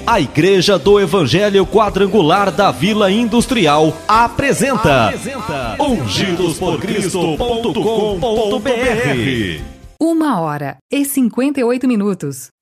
A Igreja do Evangelho Quadrangular da Vila Industrial apresenta ungidosporcristo.com.br. 1h58.